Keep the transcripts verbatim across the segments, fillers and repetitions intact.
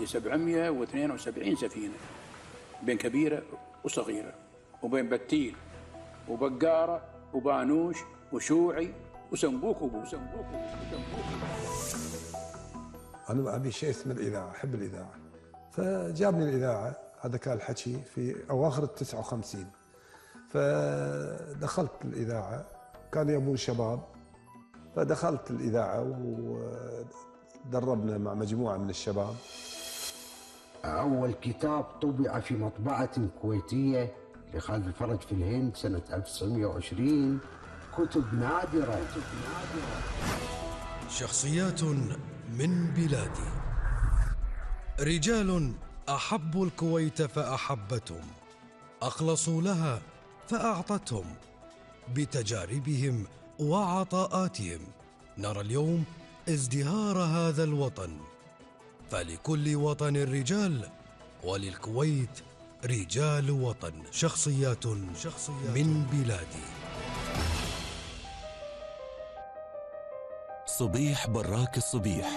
سبعمئة واثنين وسبعين سفينة، بين كبيرة وصغيرة، وبين بتيل وبقارة وبانوش وشوعي وسنبوك وبو سنبوك وسنبوك. أنا أبي شيء اسمه الإذاعة، أحب الإذاعة، فجابني الإذاعة. هذا كان الحكي في أواخر التسعة وخمسين، فدخلت الإذاعة، كانوا يبون شباب، فدخلت الإذاعة ودربنا مع مجموعة من الشباب. أول كتاب طبع في مطبعة كويتية لخالد الفرج في الهند سنة ألف وتسعمئة وعشرين، كتب نادرة. شخصيات من بلادي، رجال أحبوا الكويت فأحبتهم، أخلصوا لها فأعطتهم. بتجاربهم وعطاءاتهم نرى اليوم ازدهار هذا الوطن. فلكل وطن رجال، وللكويت رجال وطن. شخصيات, شخصيات من بلادي. صبيح براك الصبيح.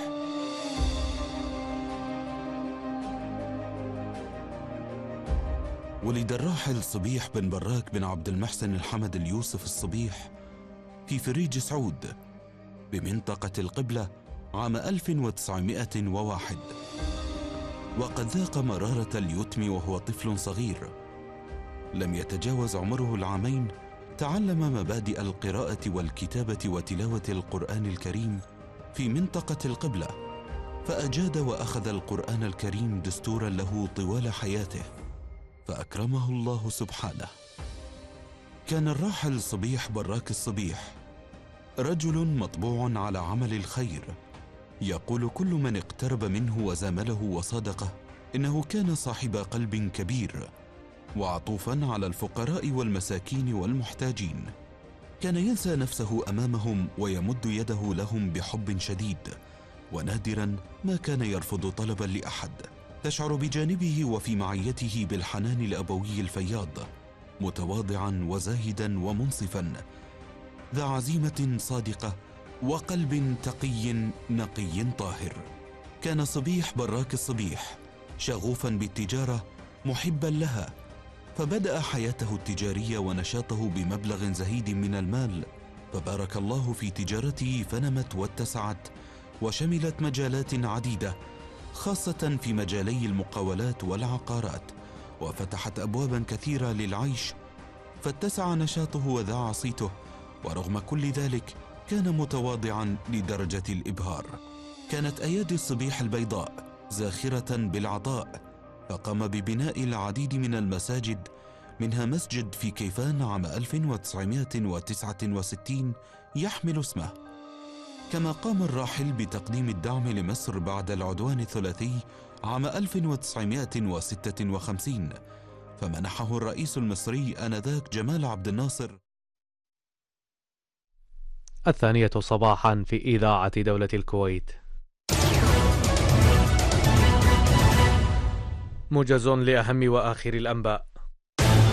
ولد الراحل صبيح بن براك بن عبد المحسن الحمد اليوسف الصبيح في فريج سعود بمنطقة القبلة عام ألف وتسعمئة وواحد، وقد ذاق مرارة اليتم وهو طفل صغير. لم يتجاوز عمره العامين تعلم مبادئ القراءة والكتابة وتلاوة القرآن الكريم في منطقة القبلة، فأجاد وأخذ القرآن الكريم دستورا له طوال حياته، فأكرمه الله سبحانه. كان الراحل صبيح براك الصبيح رجل مطبوع على عمل الخير، يقول كل من اقترب منه وزامله وصادقه إنه كان صاحب قلب كبير وعطوفا على الفقراء والمساكين والمحتاجين. كان ينسى نفسه أمامهم ويمد يده لهم بحب شديد، ونادرا ما كان يرفض طلبا لأحد. تشعر بجانبه وفي معيته بالحنان الأبوي الفياض، متواضعا وزاهدا ومنصفا، ذا عزيمة صادقة وقلب تقي نقي طاهر. كان صبيح براك الصبيح شغوفا بالتجارة محبا لها، فبدأ حياته التجارية ونشاطه بمبلغ زهيد من المال، فبارك الله في تجارته فنمت واتسعت وشملت مجالات عديدة، خاصة في مجالي المقاولات والعقارات، وفتحت أبوابا كثيرة للعيش، فاتسع نشاطه وذاع صيته. ورغم كل ذلك كان متواضعا لدرجة الإبهار. كانت أيادي الصبيح البيضاء زاخرة بالعطاء، فقام ببناء العديد من المساجد، منها مسجد في كيفان عام ألف وتسعمئة وتسعة وستين يحمل اسمه. كما قام الراحل بتقديم الدعم لمصر بعد العدوان الثلاثي عام ألف وتسعمئة وستة وخمسين، فمنحه الرئيس المصري آنذاك جمال عبد الناصر. الثانية صباحا في إذاعة دولة الكويت. موجز لأهم وآخر الأنباء.